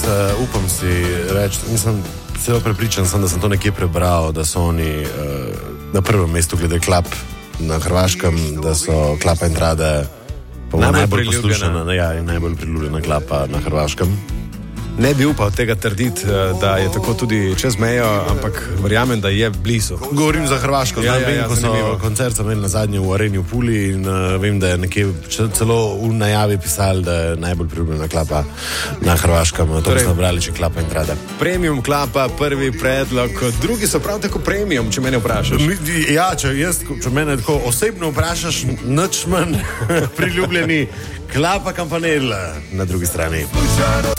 upam si reči, mislim, celo prepričan sem, da sem to nekje prebral, da so oni na prvem mestu glede klap na Hrvaškem, da so Klapa Entrade najbolj poslušana, najbolj priljubljena klapa na Hrvaškem. Ne bi upal tega trditi, da je tako tudi čez mejo, ampak verjamem, da je blizu. Govorim za Hrvaško, vem, ko so koncert imeli na zadnje v Areni v Puli in vem, da je nekje celo v najavi pisali, da je najbolj priljubljena klapa na Hrvaškem. To smo brali, če Klapa Entrade. Premium klapa, prvi predlog, drugi so prav tako premium, če mene vprašaš. Ja, če mene tako osebno vprašaš, nič manj priljubljeni Klapa Campanella na drugi strani.